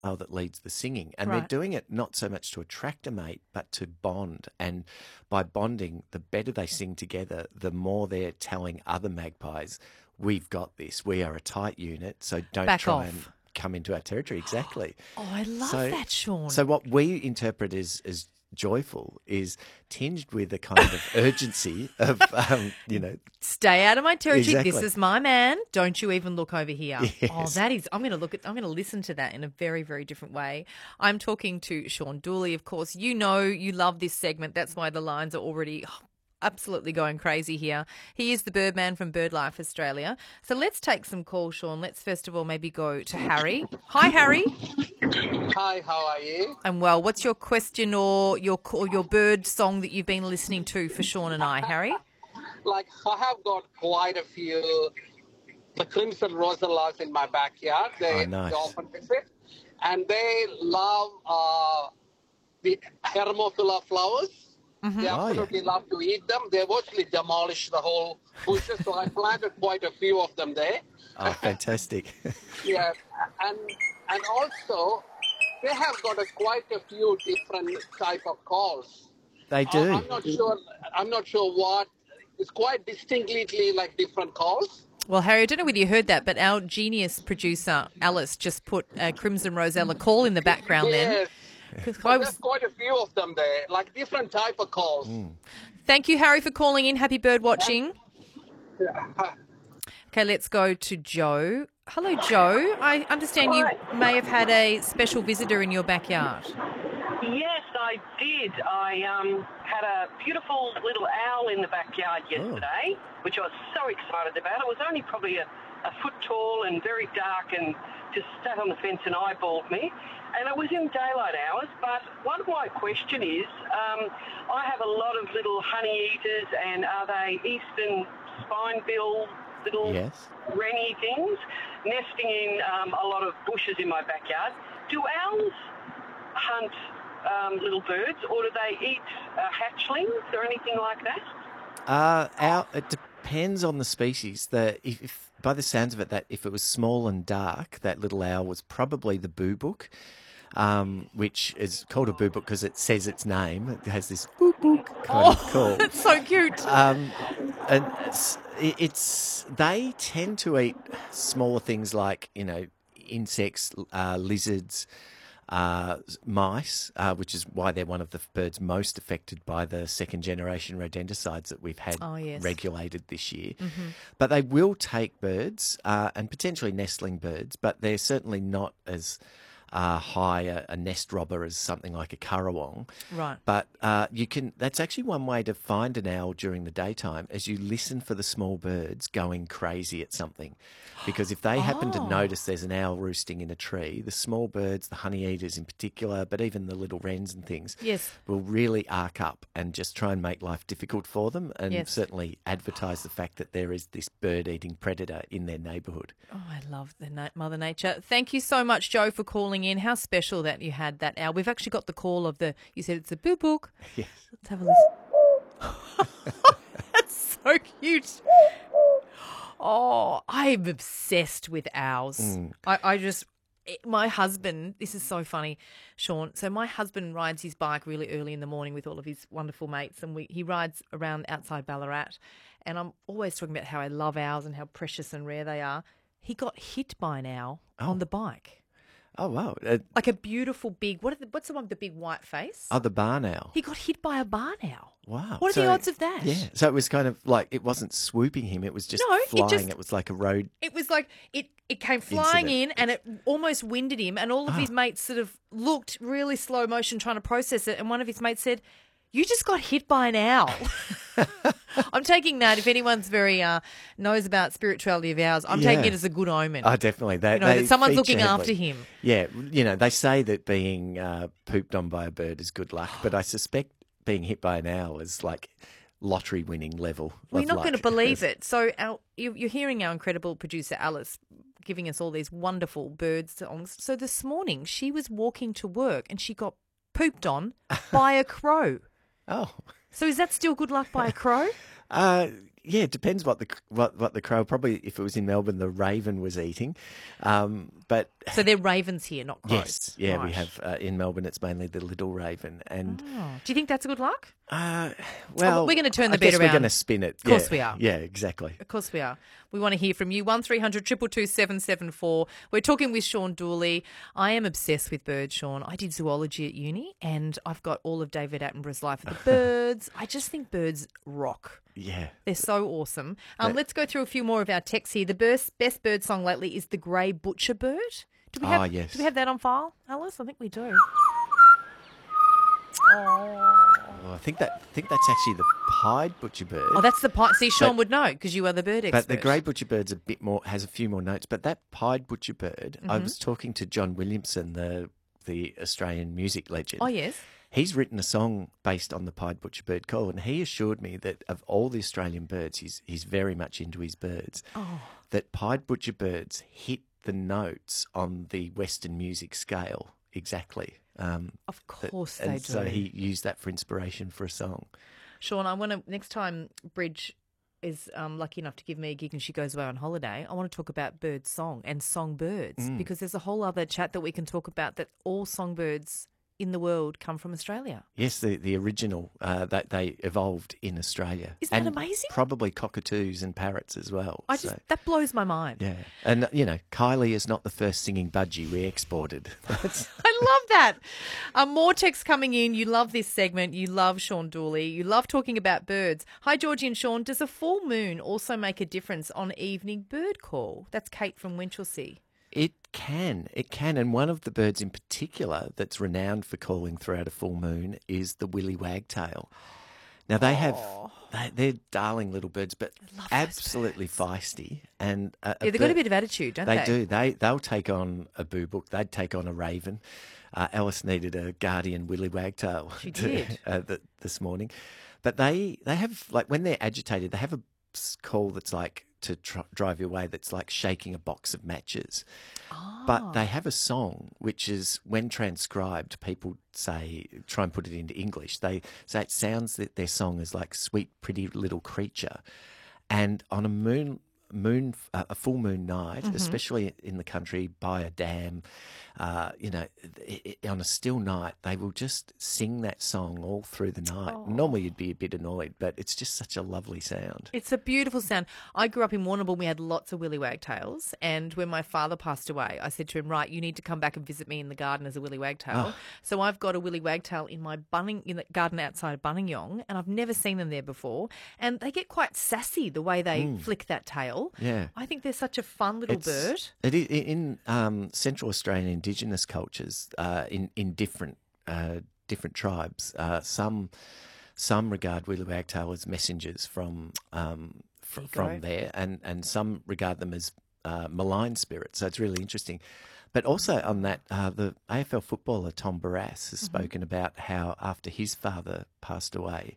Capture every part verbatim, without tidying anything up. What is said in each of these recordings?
owl that leads the singing. And Right. they're doing it not so much to attract a mate, but to bond. And by bonding, the better they sing together, the more they're telling other magpies, we've got this. We are a tight unit, so don't Back try off. and come into our territory. Exactly. Oh, I love So- that, Sean. So what we interpret as, as joyful is tinged with a kind of urgency of, um, you know, Stay out of my territory. This Exactly. is my man. Don't you even look over here. Oh, Yes. that is. I'm going to look at. I'm going to listen to that in a very, very different way. I'm talking to Sean Dooley. Of course, you know you love this segment. That's why the lines are already absolutely going crazy here. He is the Birdman from BirdLife Australia. So let's take some calls, Sean. Let's first of all maybe go to Harry. Hi, Harry. Hi, how are you? I'm well. What's your question or your or your bird song that you've been listening to for Sean and I, Harry? Like, I have got quite a few, the crimson rosellas in my backyard. They, Oh, nice. they often visit. And they love uh, the Hermophila flowers. They Oh, absolutely love to eat them. They've actually demolished the whole bushes, so I planted quite a few of them there. oh, fantastic. Yeah, and and also they have got a, quite a few different type of calls. They Uh, do. I'm not sure. I'm not sure what. It's quite distinctly like different calls. Well, Harry, I don't know whether you heard that, but our genius producer, Alice, just put a Crimson Rosella call in the background then. Yes, 'Cause but I there's was, quite a few of them there, like different type of calls. thank you, Harry, for calling in. Happy bird watching. Yeah. Okay, let's go to Joe. Hello, Joe. I understand you may have had a special visitor in your backyard. Yes, I did. I um, had a beautiful little owl in the backyard yesterday, which I was so excited about. It was only probably a, a foot tall and very dark and just sat on the fence and eyeballed me. And it was in daylight hours, but one of my question is, um, I have a lot of little honey eaters, and are they eastern spinebill little Yes. wrenny things nesting in um, a lot of bushes in my backyard? Do owls hunt um, little birds, or do they eat uh, hatchlings or anything like that? Uh, our, it depends on the species. The if, if by the sounds of it, that if it was small and dark, that little owl was probably the boobook, um, which is called a boobook because it says its name. It has this boobook kind of call. That's so cute. Um, and it's, it's they tend to eat smaller things like you know insects, uh, lizards. Uh, mice, uh, which is why they're one of the birds most affected by the second generation rodenticides that we've had Oh, yes. regulated this year. But they will take birds uh, and potentially nestling birds, but they're certainly not as uh, high a, a nest robber as something like a currawong. Right. But uh, you can. That's actually one way to find an owl during the daytime, as you listen for the small birds going crazy at something. Because if they happen to Oh. notice there's an owl roosting in a tree, the small birds, the honey eaters in particular, but even the little wrens and things, Yes. will really arc up and just try and make life difficult for them, and Yes. certainly advertise the fact that there is this bird-eating predator in their neighbourhood. Oh, I love the na- Mother Nature. Thank you so much, Joe, for calling in. How special that you had that owl. We've actually got the call of the, you said it's a boo book. Yes. Let's have a listen. That's so cute. Oh, I'm obsessed with owls. I, I just, it- my husband, this is so funny, Sean. So my husband rides his bike really early in the morning with all of his wonderful mates, and we he rides around outside Ballarat. And I'm always talking about how I love owls and how precious and rare they are. He got hit by an owl on the bike. Oh, wow. Uh, Like a beautiful big, what are the, what's the one with the big white face? oh, the barn owl. He got hit by a barn owl. Wow. What are the So- odds of that? Yeah. So it was kind of like, it wasn't swooping him, it was just No, it flying. just- It was like a road. It was like it, it came flying Incident. in and it almost winded him, and all of his mates sort of looked really slow motion trying to process it, and one of his mates said, "You just got hit by an owl." I'm taking that, if anyone's very uh, knows about spirituality of owls, I'm taking Yeah. it as a good omen. Oh, definitely. They, you know, they that someone's feature looking heavily. after him. Yeah, you know, they say that being uh, pooped on by a bird is good luck, but I suspect being hit by an owl is like lottery winning level. We're of not going to luck. believe it. So our, you- you're hearing our incredible producer Alice giving us all these wonderful bird songs. So this morning she was walking to work and she got pooped on by a crow. Oh, So is that still good luck by a crow? uh, yeah, it depends what the what what the crow. Probably if it was in Melbourne, the raven was eating. Um, but So they're ravens here, not crows. yes, yeah, we Right. have uh, in Melbourne. It's mainly the little raven, and Oh. Do you think that's a good luck? uh, well, we're gonna turn the I bet guess We're around. going to spin it. Of course Yeah, we are. Yeah, exactly. Of course we are. We want to hear from you. One three hundred two two two seven seven four. We're talking with Sean Dooley. I am obsessed with birds, Sean. I did zoology at uni and I've got all of David Attenborough's Life of the Birds. I just think birds rock. Yeah. They're so awesome. Um, let's go through a few more of our texts here. The best, best bird song lately is The Grey Butcher Bird. Do we have, Ah, yes. Do we have that on file, Alice? I think we do. Oh, I think that I think that's actually the pied butcherbird. Oh, that's the pi- See, Sean But- would know because you are the bird expert. But the grey butcherbird's a bit more has a few more notes. But that pied butcherbird, I Mm-hmm. was talking to John Williamson, the the Australian music legend. Oh, yes. He's written a song based on the pied butcherbird call, and he assured me that of all the Australian birds, he's he's very much into his birds. Oh. That pied butcherbirds hit the notes on the Western music scale exactly. Um, Of that- course they and do. So he used that for inspiration for a song. Sean, I want to next time Bridge is um, lucky enough to give me a gig and she goes away on holiday, I want to talk about bird song and songbirds Mm. because there's a whole other chat that we can talk about that all songbirds in the world come from Australia. Yes, the the original uh, that they evolved in Australia. Isn't that And amazing? Probably cockatoos and parrots as well. I just so, that blows my mind. yeah, and you know, Kylie is not the first singing budgie we exported. That's- I love that. Um, more texts coming in. You love this segment. You love Sean Dooley. You love talking about birds. Hi, Georgie and Sean. Does a full moon also make a difference on evening bird call? That's Kate from Winchelsea. It can, it can, and one of the birds in particular that's renowned for calling throughout a full moon is the willy wagtail. Now they have, they, they're darling little birds, but love those absolutely feisty. And a, Yeah, they've got a bit of attitude, don't they? They do. They they'll take on a boobook. They'd take on a raven. Uh, Alice needed a guardian willy wagtail She to- did. uh, th- this morning, but they they have like when they're agitated, they have a s- call that's like to tr- drive you away. That's like shaking a box of matches. But they have a song which is when transcribed, people say try and put it into English. They say it sounds that their song is like "Sweet Pretty Little Creature," and on a moon moon uh, a full moon night, especially in the country by a dam, uh, you know, i i on a still night, they will just sing that song all through the night. Normally, you'd be a bit annoyed, but it's just such a lovely sound. It's a beautiful sound. I grew up in Warrnambool. We had lots of willy wagtails. And when my father passed away, I said to him, right, you need to come back and visit me in the garden as a willy wagtail. So I've got a willy wagtail in my bunning, in the garden outside Bunningyong, and I've never seen them there before. And they get quite sassy the way they flick that tail. Yeah. I think they're such a fun little It's- bird. It is, in um, Central Australian Indigenous cultures, uh, in in different uh, different tribes, uh, some some regard willy wagtail as messengers from um, fr- There you go. from there, and and some regard them as uh, malign spirits. So it's really interesting. But also on that, uh, the A F L footballer Tom Barrass has Mm-hmm. spoken about how after his father passed away,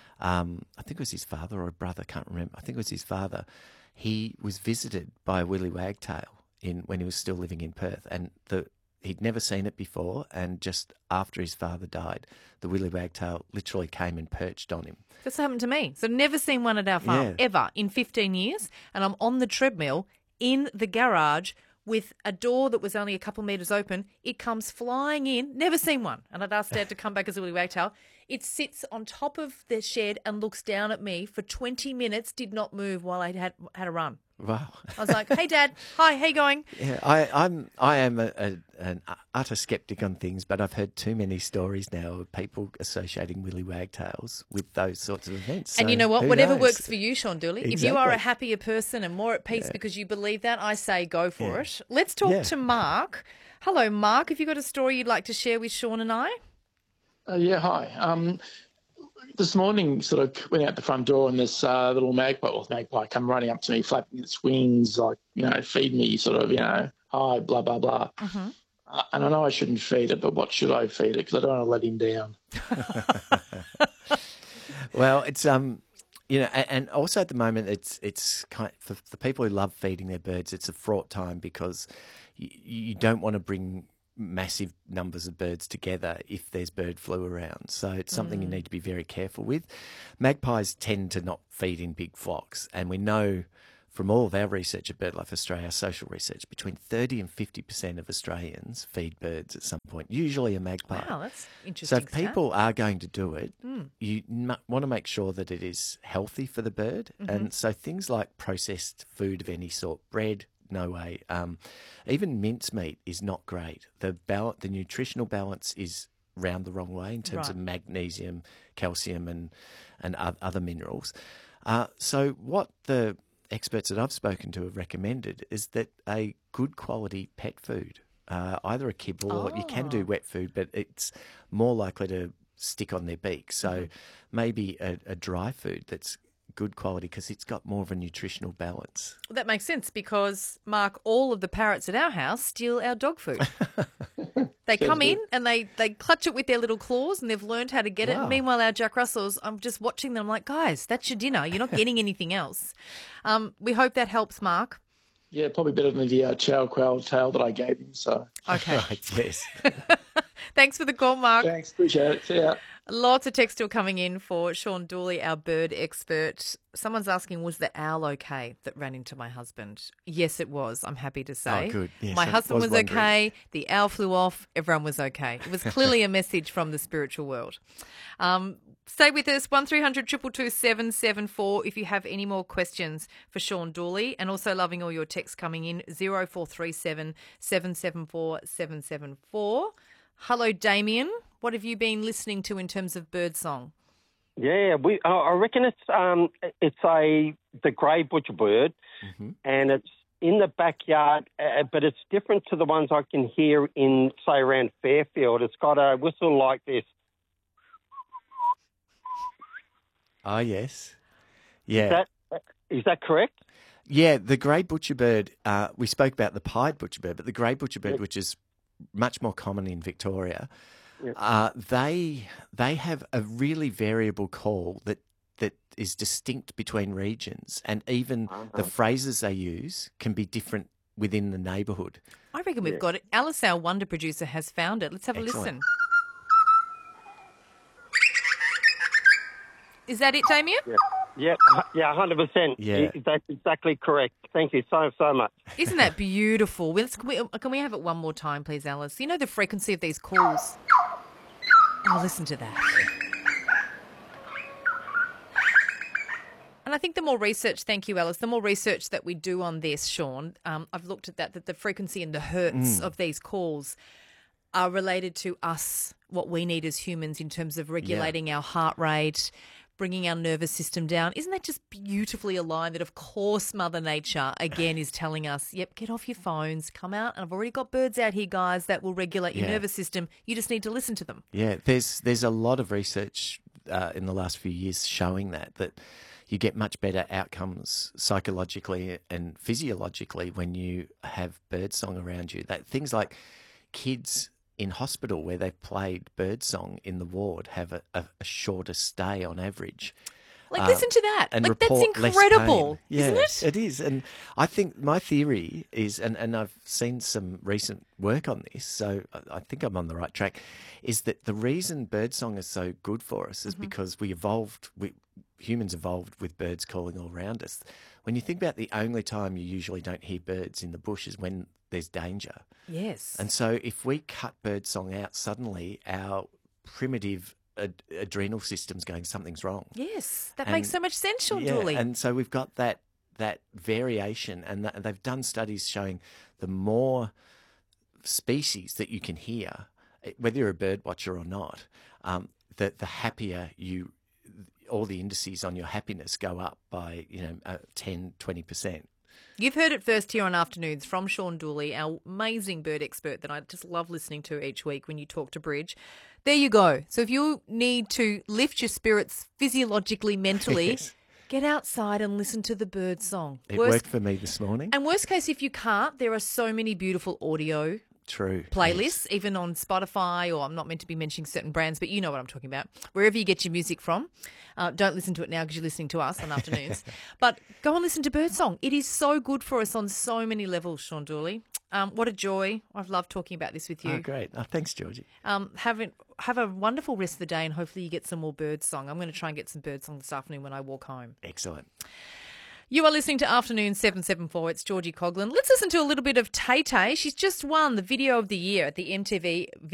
um, I think it was his father or a brother, can't remember. I think it was his father. He was visited by a willy wagtail in when he was still living in Perth, and the he'd never seen it before. And just after his father died, the willy wagtail literally came and perched on him. That's happened to me. So never seen one at our farm Yeah. ever in fifteen years. And I'm on the treadmill in the garage with a door that was only a couple metres open. It comes flying in. Never seen one. And I'd asked Dad to come back as a willy wagtail. It sits on top of the shed and looks down at me for twenty minutes, did not move while I had had a run. Wow. I was like, hey, Dad. Hi, how you going? Yeah, I, I'm I am a, a, an utter skeptic on things, but I've heard too many stories now of people associating willy wagtails with those sorts of events. And you So know what? who Whatever knows? works for you, Sean Dooley. If you are a Exactly. happier person and more at peace because you believe that, I say go for it. Let's talk Yeah. to Mark. Hello, Mark. Have you got a story you'd like to share with Sean and I? Uh, yeah, hi. Um, this morning, sort of went out the front door, and this uh, little magpie, or magpie, come running up to me, flapping its wings, like, you know, feed me, sort of, you know, hi, blah blah blah. Mm-hmm. Uh, and I know I shouldn't feed it, but what should I feed it? Because I don't want to let him down. Well, it's um, you know, a- and also at the moment, it's it's kind for the people who love feeding their birds. It's a fraught time because you, you don't want to bring massive numbers of birds together if there's bird flu around. So it's something Mm. you need to be very careful with. Magpies tend to not feed in big flocks, and we know from all of our research at BirdLife Australia, our social research, between thirty and fifty percent of Australians feed birds at some point, usually a magpie. Wow, that's So interesting. if people are going to do it, Mm. you m- want to make sure that it is healthy for the bird. Mm-hmm. And so things like processed food of any sort, bread, no way. Um, even mincemeat is not great. The bal- the nutritional balance is round the wrong way in terms Right. of magnesium, calcium, and and o- other minerals. Uh, so what the experts that I've spoken to have recommended is that a good quality pet food, uh, either a kibble or you can do Oh. wet food, but it's more likely to stick on their beak. So Mm-hmm. maybe a, a dry food that's good quality because it's got more of a nutritional balance. Well, that makes sense because, Mark, all of the parrots at our house steal our dog food. They Sounds come in good. and they, they clutch it with their little claws and they've learned how to get Wow. it. Meanwhile, our Jack Russells, I'm just watching them like, guys, that's your dinner. You're not getting anything else. Um, we hope that helps, Mark. Yeah, probably better than the uh, chow quail tail that I gave him. So Okay. Right, yes. Thanks for the call, Mark. thanks, appreciate it. See ya. Lots of text still coming in for Sean Dooley, our bird expert. Someone's asking, was the owl okay that ran into my husband? Yes, it was, I'm happy to say. Oh, good. Yes, my I husband was was, wondering. okay. The owl flew off. Everyone was okay. It was clearly a message from the spiritual world. Um, stay with us, one three hundred two two two seven seven four if you have any more questions for Sean Dooley, and also loving all your texts coming in, zero four three seven seven seven four seven seven four. Hello, Damien. What have you been listening to in terms of bird song? Yeah, we. I I reckon it's um, it's a the grey butcherbird, Mhm. and it's in the backyard, uh, but it's different to the ones I can hear in, say, around Fairfield. It's got a whistle like this. Oh, yes. Yeah. Is that is that correct? Yeah, the grey butcherbird, uh, we spoke about the pied butcherbird, but the grey butcherbird, Yep. which is much more common in Victoria, Yep. uh, they they have a really variable call that, that is distinct between regions, and even the Uh-huh. phrases they use can be different within the neighbourhood. I reckon we've Yeah. got it. Alice, our wonder producer, has found it. Let's have a Excellent. listen. Is that it, Damien? Yeah, yeah, hu- yeah, hundred percent. Yeah. That's exactly correct. Thank you so so much. Isn't that beautiful? Let's, can, we, can we have it one more time, please, Alice? You know the frequency of these calls. Oh, listen to that. And I think the more research, thank you, Alice, the more research that we do on this, Sean, um, I've looked at that, that the frequency and the hertz of these calls are related to us, what we need as humans in terms of regulating our heart rate, bringing our nervous system down. Isn't that just beautifully aligned that, of course, Mother Nature, again, is telling us, yep, get off your phones, come out, and I've already got birds out here, guys, that will regulate your Yeah. nervous system. You just need to listen to them. Yeah, there's there's a lot of research uh, in the last few years showing that that you get much better outcomes psychologically and physiologically when you have birdsong around you. That things like kids in hospital where they've played birdsong in the ward have a, a, a shorter stay on average. Like, Uh, listen to that. and Like, that's report less incredible, pain. isn't Yes, it? It is. And I think my theory is, and, and I've seen some recent work on this, so I, I think I'm on the right track, is that the reason birdsong is so good for us is Mm-hmm. because we evolved, we humans evolved with birds calling all around us. When you think about the only time you usually don't hear birds in the bush is when there's danger. Yes. And so if we cut birdsong out, suddenly our primitive ad- adrenal system's going, something's wrong. Yes, that And- makes so much sense, Sean Yeah, Dooley. and so we've got that that variation, and th- they've done studies showing the more species that you can hear, eh, whether you're a bird watcher or not, um, the the happier you, all the indices on your happiness go up by you know uh, ten, twenty percent. You've heard it first here on Afternoons from Sean Dooley, our amazing bird expert that I just love listening to each week when you talk to Bridge. There you go. So if you need to lift your spirits physiologically, mentally, Yes. get outside and listen to the bird song. It Worst- worked for me this morning. And worst case, if you can't, there are so many beautiful audio True. playlists, even on Spotify, or I'm not meant to be mentioning certain brands, but you know what I'm talking about. Wherever you get your music from, uh, don't listen to it now because you're listening to us on Afternoons. But go and listen to Birdsong. It is so good for us on so many levels, Sean Dooley. Um, what a joy. I've loved talking about this with you. Oh, great. Oh, thanks, Georgie. Um, have, it, have a wonderful rest of the day and hopefully you get some more bird song. I'm going to try and get some bird song this afternoon when I walk home. Excellent. You are listening to Afternoon seven seven four. It's Georgie Coughlin. Let's listen to a little bit of Tay Tay. She's just won the Video of the Year at the M T V